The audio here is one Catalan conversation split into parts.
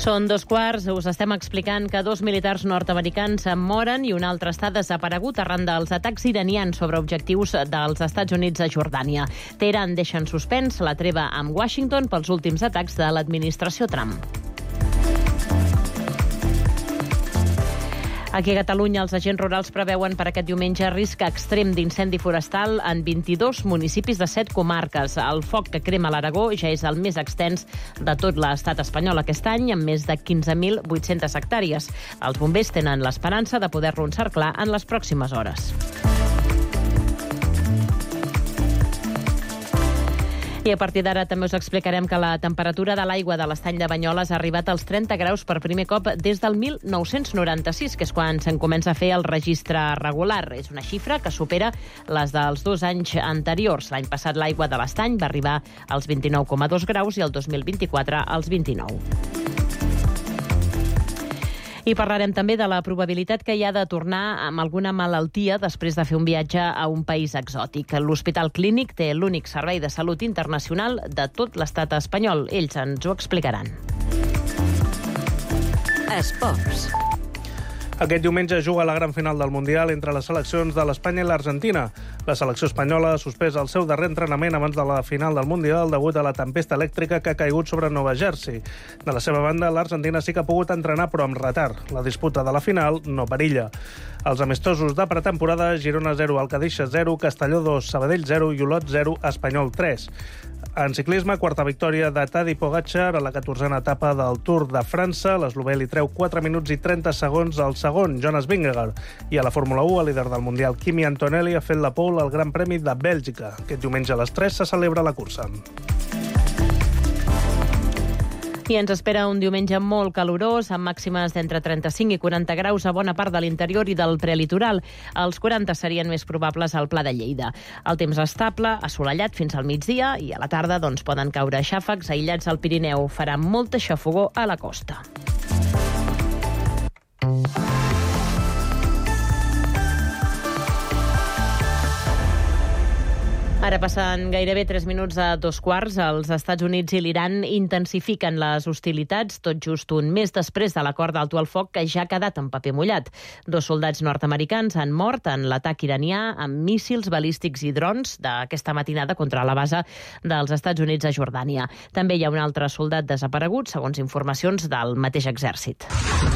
Són 2:15, us estem explicant que 2 militars nord-americans moren i un altre està desaparegut arran dels atacs iranians sobre objectius dels Estats Units a Jordània. Teheran deixa en suspens la treva amb Washington pels últims atacs de l'administració Trump. Aquí a Catalunya, els agents rurals preveuen per aquest diumenge risc extrem d'incendi forestal en 22 municipis de 7 comarques. El foc que crema l'Aragó ja és el més extens de tot l'estat espanyol aquest any, amb més de 15.800 hectàrees. Els bombers tenen l'esperança de poder-lo encerclar en les pròximes hores. I a partir d'ara també us explicarem que la temperatura de l'aigua de l'estany de Banyoles ha arribat als 30 graus per primer cop des del 1996, que és quan se'n comença a fer el registre regular. És una xifra que supera les dels 2 anys anteriors. L'any passat l'aigua de l'estany va arribar als 29,2 graus i el 2024 als 29. I parlarem també de la probabilitat que hi ha de tornar amb alguna malaltia després de fer un viatge a un país exòtic. L'Hospital Clínic té l'únic servei de salut internacional de tot l'estat espanyol. Ells ens ho explicaran. Esports. Aquest diumenge juga la gran final del Mundial entre les seleccions de l'Espanya i l'Argentina. La selecció espanyola ha suspès el seu darrer entrenament abans de la final del Mundial degut a la tempesta elèctrica que ha caigut sobre Nova Jersey. De la seva banda, l'Argentina sí que ha pogut entrenar, però amb retard. La disputa de la final no perilla. Els amistosos de pretemporada: Girona 0, Alcadíxer 0, Castelló 2, Sabadell 0 i Olot 0, Espanyol 3. En ciclisme, quarta victòria de Tadej Pogačar a la 14a etapa del Tour de França. L'eslovè li treu 4 minuts i 30 segons al segon, Jonas Vingegaard. I a la Fórmula 1, el líder del Mundial, Kimi Antonelli, ha fet la pole al Gran Premi de Bèlgica. Aquest diumenge a les 3 se celebra la cursa. I ens espera un diumenge molt calorós, amb màximes d'entre 35 i 40 graus a bona part de l'interior i del prelitoral. Els 40 serien més probables al Pla de Lleida. El temps estable, assolellat fins al migdia, i a la tarda poden caure xàfecs aïllats al Pirineu. Farà molta xafogor a la costa. Ara passen gairebé 3 minuts a 2:15. Els Estats Units i l'Iran intensifiquen les hostilitats, tot just un mes després de l'acord d'alto al foc que ja ha quedat en paper mullat. 2 soldats nord-americans han mort en l'atac iranià amb míssils balístics i drons d'aquesta matinada contra la base dels Estats Units a Jordània. També hi ha un altre soldat desaparegut, segons informacions del mateix exèrcit.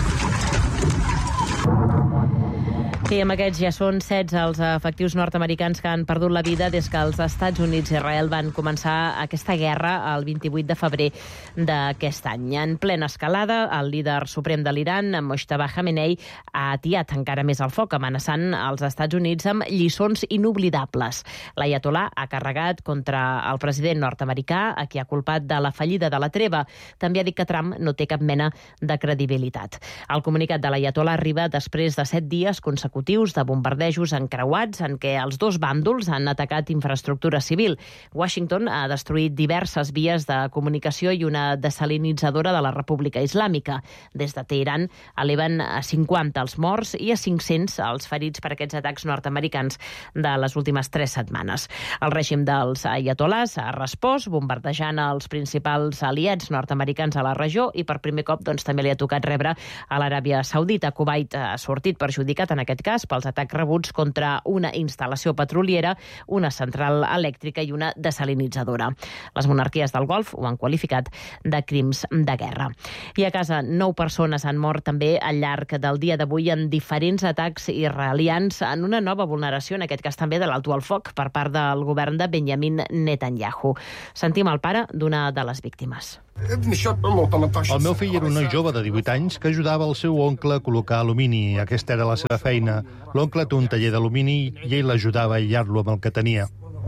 I amb aquests ja són 16 els efectius nord-americans que han perdut la vida des que els Estats Units i Israel van començar aquesta guerra el 28 de febrer d'aquest any. En plena escalada, el líder suprem de l'Iran, Mojtaba Khamenei, ha atiat encara més el foc, amenaçant els Estats Units amb lliçons inoblidables. L'aiatolà ha carregat contra el president nord-americà, a qui ha culpat de la fallida de la treva. També ha dit que Trump no té cap mena de credibilitat. El comunicat de l'aiatolà arriba després de 7 dies consecutius de bombardejos encreuats en què els dos bàndols han atacat infraestructura civil. Washington ha destruït diverses vies de comunicació i una desalinitzadora de la República Islàmica. Des de Teheran eleven a 50 els morts i a 500 els ferits per aquests atacs nord-americans de les últimes 3 setmanes. El règim dels aiatolàs ha respost bombardejant els principals aliats nord-americans a la regió i per primer cop també li ha tocat rebre a l'Aràbia Saudita. Kuwait ha sortit perjudicat en aquest cas pels atacs rebuts contra una instal·lació petroliera, una central elèctrica i una desalinitzadora. Les monarquies del Golf ho han qualificat de crims de guerra. I a casa, 9 persones han mort també al llarg del dia d'avui en diferents atacs israelians en una nova vulneració, en aquest cas també de l'alto al foc, per part del govern de Benjamin Netanyahu. Sentim el pare d'una de les víctimes. El meu fill era un noi jove de 18 anys que ajudava el seu oncle a col·locar alumini. Aquesta era la seva feina. L'oncle té un taller d'alumini i ell l'ajudava a aïllar-lo amb el que tenia.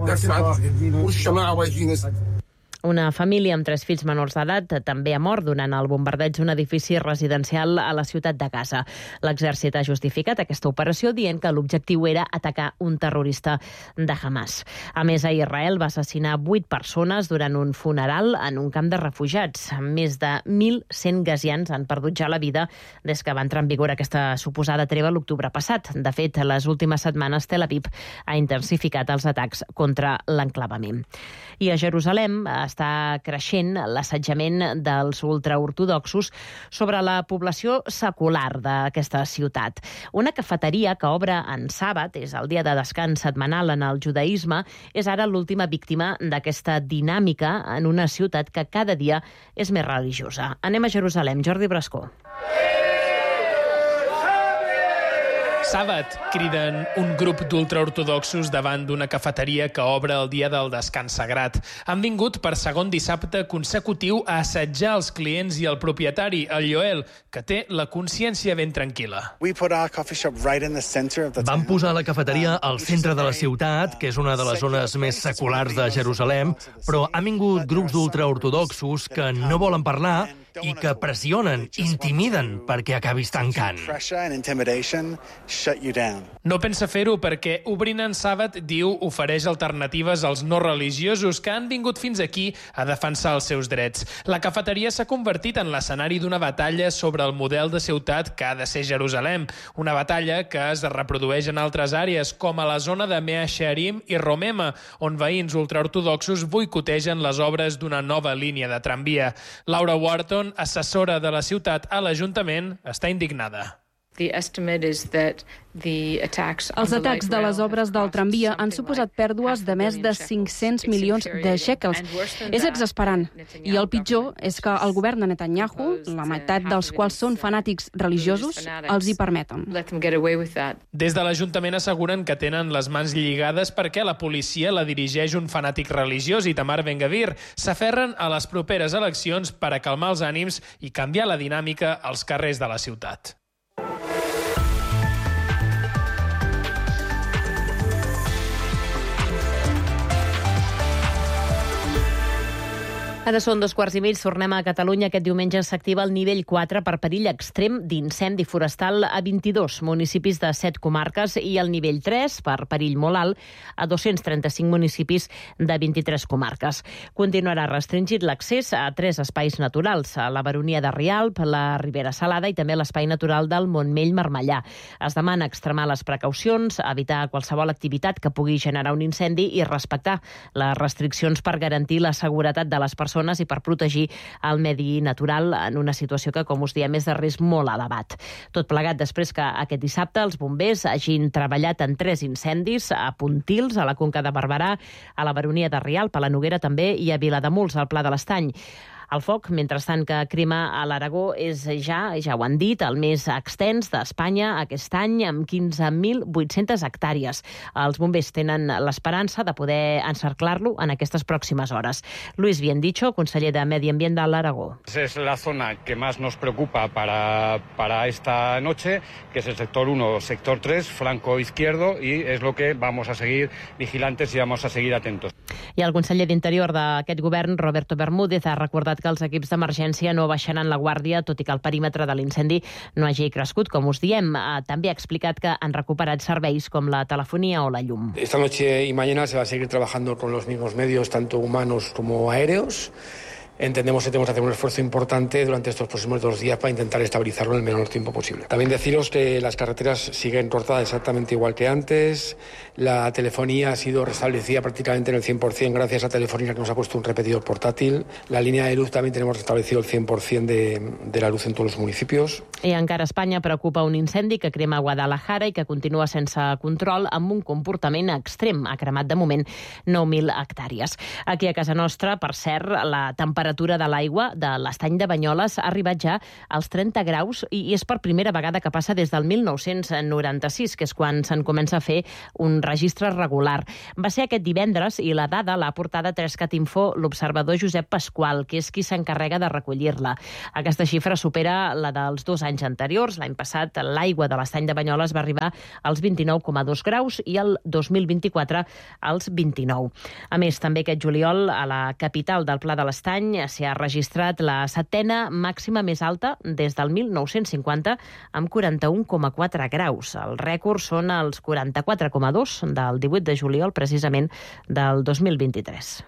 Una família amb 3 fills menors d'edat també ha mort durant el bombardeig d'un edifici residencial a la ciutat de Gaza. L'exèrcit ha justificat aquesta operació dient que l'objectiu era atacar un terrorista de Hamas. A més, a Israel va assassinar 8 persones durant un funeral en un camp de refugiats. Més de 1.100 gazians han perdut ja la vida des que va entrar en vigor aquesta suposada treva l'octubre passat. De fet, les últimes setmanes Tel Aviv ha intensificat els atacs contra l'enclavament. I a Jerusalem està creixent l'assetjament dels ultraortodoxos sobre la població secular d'aquesta ciutat. Una cafeteria que obre en sàbat, és el dia de descans setmanal en el judaïsme, és ara l'última víctima d'aquesta dinàmica en una ciutat que cada dia és més religiosa. Anem a Jerusalem. Jordi Brascó. Sàbat, criden un grup d'ultraortodoxos davant d'una cafeteria que obre el dia del descans sagrat. Han vingut per segon dissabte consecutiu a assetjar els clients i el propietari, el Yoel, que té la consciència ben tranquil·la. Vam posar la cafeteria al centre de la ciutat, que és una de les zones més seculars de Jerusalem, però han vingut grups d'ultraortodoxos que no volen parlar i que pressionen, intimiden perquè acabis tancant. No pensa fer-ho perquè Obrint en Sàbat, diu, ofereix alternatives als no religiosos que han vingut fins aquí a defensar els seus drets. La cafeteria s'ha convertit en l'escenari d'una batalla sobre el model de ciutat que ha de ser Jerusalem. Una batalla que es reprodueix en altres àrees, com a la zona de Mea Shearim i Romema, on veïns ultraortodoxos boicotegen les obres d'una nova línia de tramvia. Laura Wharton, assessora de la ciutat a l'Ajuntament, està indignada. Els atacs de les obres del tramvia han suposat pèrdues de més de 500 milions de shekels. És exasperant. I el pitjor és que el govern de Netanyahu, la meitat dels quals són fanàtics religiosos, els hi permeten. Des de l'Ajuntament asseguren que tenen les mans lligades perquè la policia la dirigeix un fanàtic religiós, Itamar Ben-Gvir. S'aferren a les properes eleccions per a calmar els ànims i canviar la dinàmica als carrers de la ciutat. Ara són 2:15, tornem a Catalunya. Aquest diumenge s'activa el nivell 4 per perill extrem d'incendi forestal a 22 municipis de 7 comarques i el nivell 3 per perill molt alt a 235 municipis de 23 comarques. Continuarà restringit l'accés a 3 espais naturals, a la Baronia de Rialb, la Ribera Salada i també l'espai natural del Montmell-Marmellà. Es demana extremar les precaucions, evitar qualsevol activitat que pugui generar un incendi i respectar les restriccions per garantir la seguretat de les persones i per protegir el medi natural en una situació que, com us diem, és de risc molt elevat. Tot plegat després que aquest dissabte els bombers hagin treballat en 3 incendis a Pontils, a la Conca de Barberà, a la Baronia de Rialb, a la Noguera també i a Vilademuls, al Pla de l'Estany. El foc, mentrestant, que crema a l'Aragó és ja ho han dit, el més extens d'Espanya aquest any, amb 15.800 hectàrees. Els bombers tenen l'esperança de poder encerclar-lo en aquestes pròximes hores. Luis Biendicho, conseller de Medi Ambient de l'Aragó. Es la zona que más nos preocupa para esta noche, que es el sector 1, sector 3, flanco izquierdo, y es lo que vamos a seguir vigilantes y vamos a seguir atentos. I el conseller d'Interior d'aquest govern, Roberto Bermúdez, ha recordat que els equips d'emergència no baixaran la guàrdia, tot i que el perímetre de l'incendi no hagi crescut, com us diem. També ha explicat que han recuperat serveis com la telefonia o la llum. Esta noche y mañana se va a seguir trabajando con los mismos medios, tanto humanos como aéreos. Entendemos que tenemos que hacer un esfuerzo importante durante estos próximos 2 días para intentar estabilizarlo en el menor tiempo posible. También deciros que las carreteras siguen cortadas exactamente igual que antes. La telefonía ha sido restablecida prácticamente en el 100% gracias a Telefónica, que nos ha puesto un repetidor portátil. La línea de luz también tenemos restablecido el 100% de la luz en todos los municipios. I encara a Espanya preocupa un incendi que crema a Guadalajara i que continua sense control amb un comportament extrem. Ha cremat de moment 9.000 hectàrees. Aquí a casa nostra, per cert, la temperatura de l'aigua de l'estany de Banyoles ha arribat ja als 30 graus i és per primera vegada que passa des del 1996, que és quan se'n comença a fer un registre regular. Va ser aquest divendres i la dada l'ha portada a 3cat Info l'observador Josep Pasqual, que és qui s'encarrega de recollir-la. Aquesta xifra supera la dels 2 anys anteriors. L'any passat l'aigua de l'estany de Banyoles va arribar als 29,2 graus i el 2024 als 29. A més, també aquest juliol a la capital del Pla de l'Estany s'hi ha registrat la 7ª màxima més alta des del 1950 amb 41,4 graus. El rècord són els 44,2 del 18 de juliol, precisament del 2023.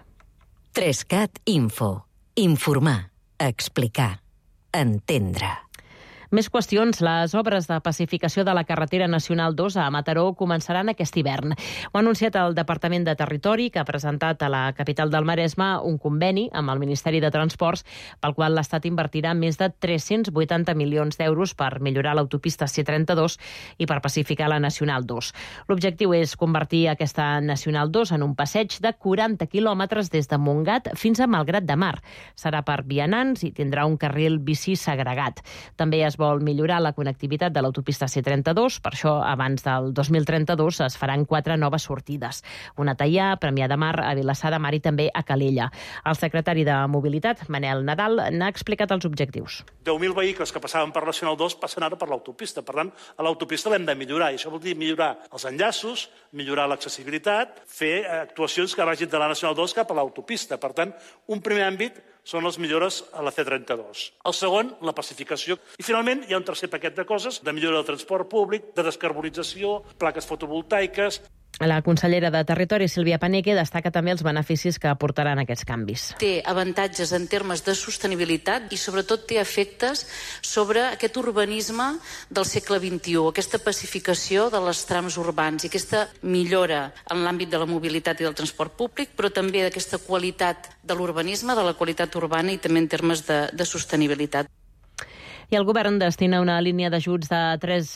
3cat Info. Informar, explicar, entendre. Més qüestions. Les obres de pacificació de la carretera nacional 2 a Mataró començaran aquest hivern. Ho ha anunciat el Departament de Territori, que ha presentat a la capital del Maresme un conveni amb el Ministeri de Transports pel qual l'Estat invertirà més de 380 milions d'euros per millorar l'autopista C32 i per pacificar la Nacional 2. L'objectiu és convertir aquesta Nacional 2 en un passeig de 40 quilòmetres des de Montgat fins a Malgrat de Mar. Serà per vianants i tindrà un carril bici segregat. També es vol millorar la connectivitat de l'autopista C32, per això abans del 2032 es faran 4 noves sortides. Una a Teià, Premià de Mar, a Vilassar de Mar i també a Calella. El secretari de Mobilitat, Manel Nadal, n'ha explicat els objectius. 10.000 vehicles que passaven per la Nacional 2 passen ara per l'autopista. Per tant, a l'autopista l'hem de millorar. I això vol dir millorar els enllaços, millorar l'accessibilitat, fer actuacions que vagin de la Nacional 2 cap a l'autopista. Per tant, un primer àmbit són les millores a la C32. El segon, la pacificació. I finalment hi ha un tercer paquet de coses, de millora del transport públic, de descarbonització, plaques fotovoltaiques. La consellera de Territori, Sílvia Paneque, destaca també els beneficis que aportaran aquests canvis. Té avantatges en termes de sostenibilitat i sobretot té efectes sobre aquest urbanisme del segle XXI, aquesta pacificació de les trams urbans i aquesta millora en l'àmbit de la mobilitat i del transport públic, però també d'aquesta qualitat de l'urbanisme, de la qualitat urbana i també en termes de sostenibilitat. I el govern destina una línia d'ajuts de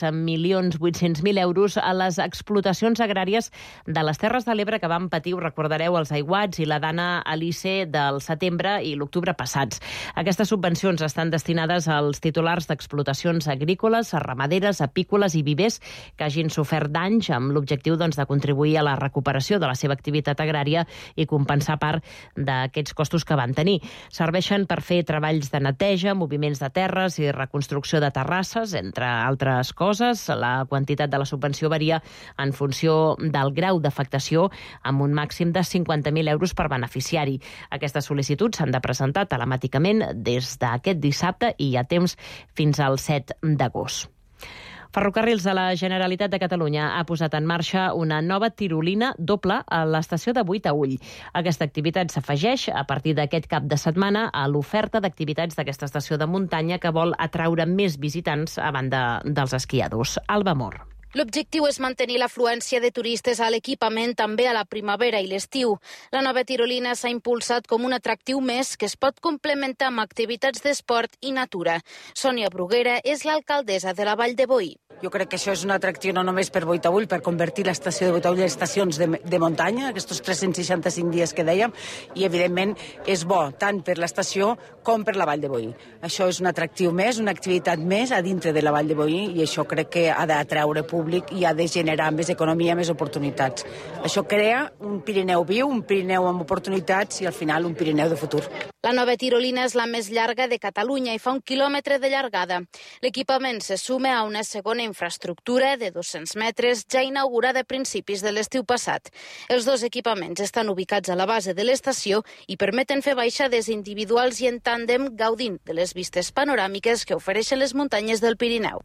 3.800.000 euros a les explotacions agràries de les Terres de l'Ebre que van patir, ho recordareu, els aiguats i la dana Alice del setembre i l'octubre passats. Aquestes subvencions estan destinades als titulars d'explotacions agrícoles, ramaderes, apícoles i vivers que hagin sofert danys amb l'objectiu de contribuir a la recuperació de la seva activitat agrària i compensar part d'aquests costos que van tenir. Serveixen per fer treballs de neteja, moviments de terres i reconstrucció de terrasses, entre altres coses. La quantitat de la subvenció varia en funció del grau d'afectació, amb un màxim de 50.000 euros per beneficiari. Aquestes sol·licituds s'han de presentar telemàticament des d'aquest dissabte i hi ha temps fins al 7 d'agost. Ferrocarrils de la Generalitat de Catalunya ha posat en marxa una nova tirolina doble a l'estació de Buitaüll. Aquesta activitat s'afegeix a partir d'aquest cap de setmana a l'oferta d'activitats d'aquesta estació de muntanya que vol atraure més visitants a banda dels esquiadors. Alba Mor. L'objectiu és mantenir l'afluència de turistes a l'equipament també a la primavera i l'estiu. La nova tirolina s'ha impulsat com un atractiu més que es pot complementar amb activitats d'esport i natura. Sònia Bruguera és l'alcaldessa de la Vall de Boí. Jo crec que això és un atractiu no només per Buitaüll, per convertir l'estació de Buitaüll en estacions de muntanya, aquests 365 dies que dèiem, i evidentment és bo tant per l'estació com per la Vall de Boí. Això és un atractiu més, una activitat més a dintre de la Vall de Boí i això crec que ha d'atraure públic i ha de generar més economia, més oportunitats. Això crea un Pirineu viu, un Pirineu amb oportunitats i al final un Pirineu de futur. La nova tirolina és la més llarga de Catalunya i fa 1 quilòmetre de llargada. L'equipament se suma a una segona infraestructura de 200 metres ja inaugurada a principis de l'estiu passat. Els dos equipaments estan ubicats a la base de l'estació i permeten fer baixades individuals i en tàndem gaudint de les vistes panoràmiques que ofereixen les muntanyes del Pirineu.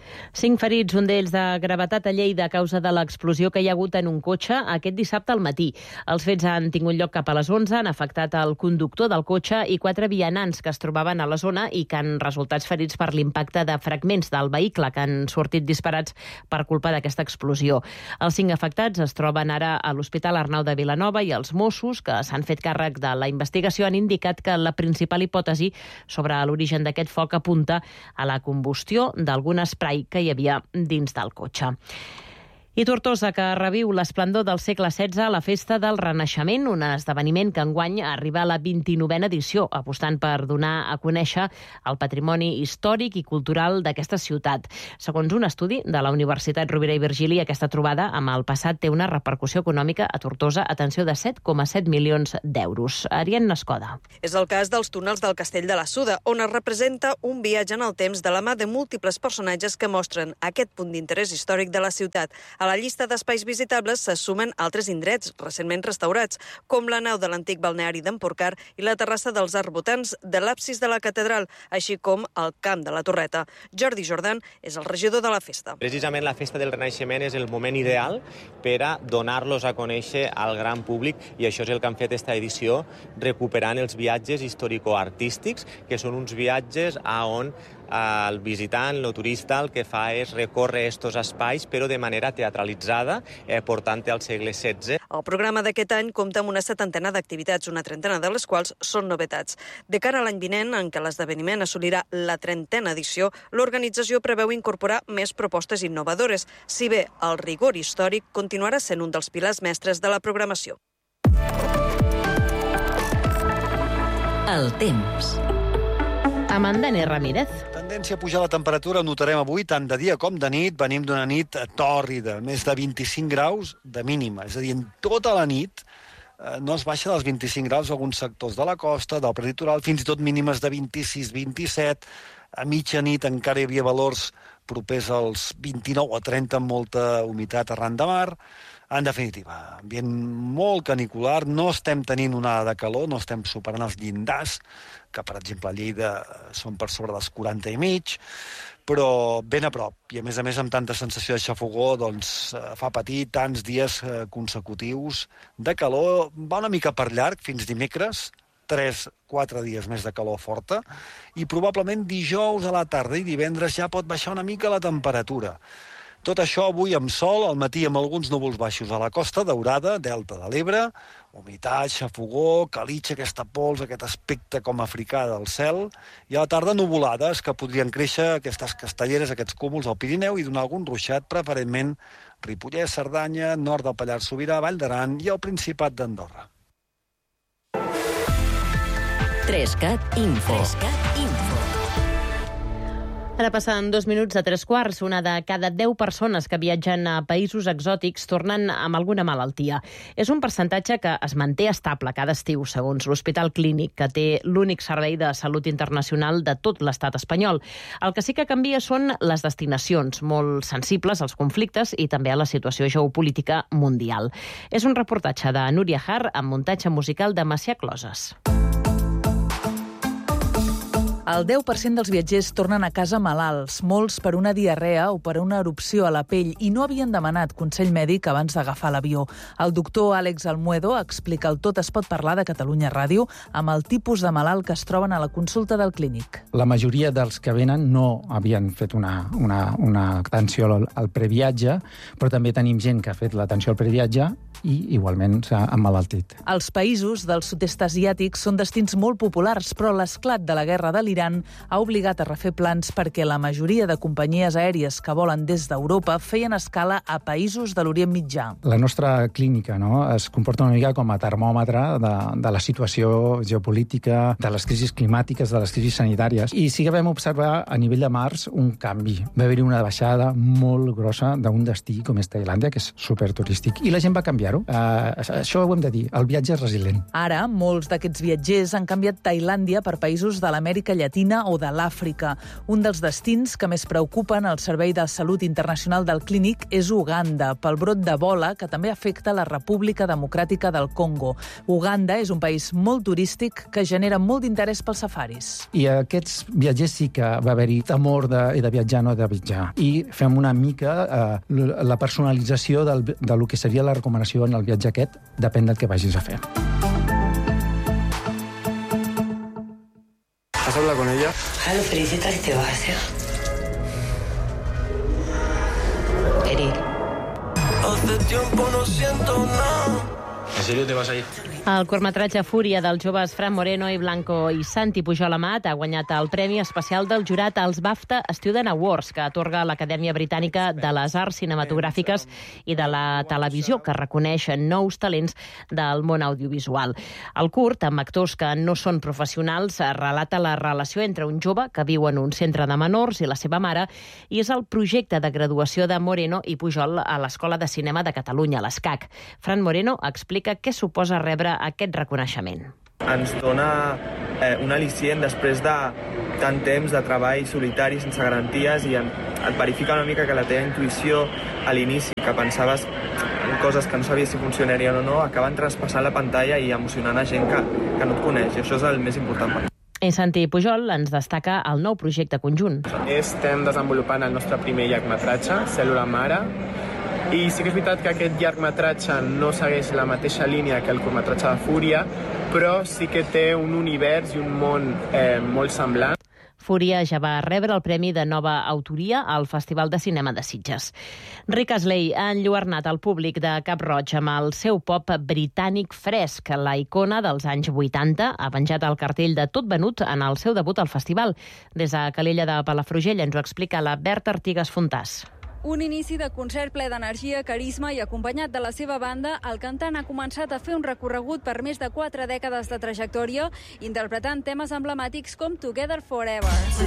5 ferits, un d'ells de gravetat a Lleida a causa de l'explosió que hi ha hagut en un cotxe aquest dissabte al matí. Els fets han tingut lloc cap a les 11, han afectat el conductor del cotxe i 4 vianants que es trobaven a la zona i que han resultat ferits per l'impacte de fragments del vehicle que han sortit disparats per culpa d'aquesta explosió. Els 5 afectats es troben ara a l'Hospital Arnau de Vilanova i els Mossos, que s'han fet càrrec de la investigació, han indicat que la principal hipòtesi sobre l'origen d'aquest foc apunta a la combustió d'algun esprai que hi havia dins del cotxe. I Tortosa, que reviu l'esplendor del segle XVI a la Festa del Renaixement, un esdeveniment que enguany arriba a la 29a edició, apostant per donar a conèixer el patrimoni històric i cultural d'aquesta ciutat. Segons un estudi de la Universitat Rovira i Virgili, aquesta trobada amb el passat té una repercussió econòmica a Tortosa, atenció, de 7,7 milions d'euros. Ariadna Escoda. És el cas dels túnels del Castell de la Suda, on es representa un viatge en el temps de la mà de múltiples personatges que mostren aquest punt d'interès històric de la ciutat. A la llista d'espais visitables se sumen altres indrets recentment restaurats, com la nau de l'antic balneari d'Emporcar i la terrassa dels arbotans de l'absis de la catedral, així com el camp de la Torreta. Jordi Jordan és el regidor de la festa. Precisament la Festa del Renaixement és el moment ideal per a donar-los a conèixer al gran públic i això és el que han fet esta edició, recuperant els viatges històrico-artístics, que són uns viatges on el visitant, el turista, el que fa és recórrer estos espais, però de manera teatralitzada, portant al segle XVI. El programa d'aquest any compta amb una 70 d'activitats, una 30 de les quals són novetats. De cara a l'any vinent, en què l'esdeveniment assolirà la 30a edició, l'organització preveu incorporar més propostes innovadores, si bé el rigor històric continuarà sent un dels pilars mestres de la programació. El temps. Amandane Ramírez. Tendència a pujar la temperatura, ho notarem avui, tant de dia com de nit. Venim d'una nit tòrrida, més de 25 graus de mínima. És a dir, en tota la nit no es baixa dels 25 graus a alguns sectors de la costa, del prelitoral, fins i tot mínimes de 26-27. A mitjanit encara hi havia valors propers als 29 o 30 amb molta humitat arran de mar. En definitiva, ambient molt canicular, no estem tenint onada de calor, no estem superant els llindars, que per exemple a Lleida són per sobre dels 40 i mig, però ben a prop. I a més amb tanta sensació de xafogó, doncs fa patir tants dies consecutius de calor. Va una mica per llarg, fins dimecres, 3-4 dies més de calor forta, i probablement dijous a la tarda i divendres ja pot baixar una mica la temperatura. Tot això avui amb sol, al matí amb alguns núvols baixos a la Costa Daurada, Delta de l'Ebre, humitat, xafogó, calitxa, aquesta pols, aquest aspecte com africà del cel, i a la tarda nuvolades que podrien créixer aquestes castelleres, aquests cúmuls al Pirineu i donar algun ruixat, preferentment Ripollès, Cerdanya, nord del Pallars Sobirà, Vall d'Aran i el Principat d'Andorra. 3CAT Info. Ara passen 2 minuts a 3 quarts. Una de cada 10 persones que viatgen a països exòtics tornen amb alguna malaltia. És un percentatge que es manté estable cada estiu, segons l'Hospital Clínic, que té l'únic servei de salut internacional de tot l'estat espanyol. El que sí que canvia són les destinacions, molt sensibles als conflictes i també a la situació geopolítica mundial. És un reportatge de Núria Har amb muntatge musical de Macià Closes. El 10% dels viatgers tornen a casa malalts, molts per una diarrea o per una erupció a la pell, i no havien demanat consell mèdic abans d'agafar l'avió. El doctor Àlex Almuedo explica el Tot es pot parlar de Catalunya Ràdio amb el tipus de malalt que es troben a la consulta del clínic. La majoria dels que venen no havien fet una atenció al previatge, però també tenim gent que ha fet l'atenció al previatge i igualment s'ha emmalaltit. Els països del sud-est asiàtic són destins molt populars, però l'esclat de la guerra de l'Iran ha obligat a refer plans perquè la majoria de companyies aèries que volen des d'Europa feien escala a països de l'Orient Mitjà. La nostra clínica es comporta una mica com a termòmetre de la situació geopolítica, de les crisis climàtiques, de les crisis sanitàries. I sí que vam observar a nivell de març un canvi. Va haver-hi una baixada molt grossa d'un destí com és Tailàndia, que és superturístic, i la gent va canviar-ho. Això ho hem de dir, el viatge és resilient. Ara, molts d'aquests viatgers han canviat Tailàndia per països de l'Amèrica Llatina o de l'Àfrica. Un dels destins que més preocupen al Servei de Salut Internacional del Clínic és Uganda, pel brot d'Ebola que també afecta la República Democràtica del Congo. Uganda és un país molt turístic que genera molt d'interès pels safaris. I aquests viatgers sí que va haver-hi temor de viatjar o no de viatjar. I fem una mica la personalització del que seria la recomanació en el viatge aquest, depèn del que vagis a fer. ¿Has hablado con ella? Lo felicitas y te vas, ¿eh? Eri. Hace tiempo no siento nada. ¿En serio te vas a ir? El curtmetratge Fúria dels joves Fran Moreno i Blanco i Santi Pujol Amat ha guanyat el Premi Especial del Jurat als BAFTA Student Awards, que atorga l'Acadèmia Britànica de les Arts Cinematogràfiques i de la Televisió, que reconeix nous talents del món audiovisual. El curt, amb actors que no són professionals, relata la relació entre un jove que viu en un centre de menors i la seva mare, i és el projecte de graduació de Moreno i Pujol a l'Escola de Cinema de Catalunya, l'ESCAC. Fran Moreno explica què suposa rebre aquest reconeixement. Ens dona un al·licient després de tant temps de treball solitari sense garanties i et verifica una mica que la teva intuïció a l'inici, que pensaves en coses que no sabies si funcionarien o no, acaben traspassant la pantalla i emocionant a gent que no et coneix, i això és el més important per mi. I Santi Pujol ens destaca el nou projecte conjunt. Estem desenvolupant el nostre primer llargmetratge, Cèl·lula Mare, i sí que és veritat que aquest llargmetratge no segueix la mateixa línia que el curtmetratge de Fúria, però sí que té un univers i un món molt semblant. Fúria ja va rebre el Premi de Nova Autoria al Festival de Cinema de Sitges. Rick Astley ha enlluernat el públic de Cap-roig amb el seu pop britànic fresc. La icona dels anys 80 ha penjat el cartell de tot venut en el seu debut al festival. Des de Calella de Palafrugell ens ho explica la Berta Artigas Fontàs. Un inici de concert ple d'energia, carisma i acompanyat de la seva banda, el cantant ha començat a fer un recorregut per més de 4 dècades de trajectòria, interpretant temes emblemàtics com Together Forever.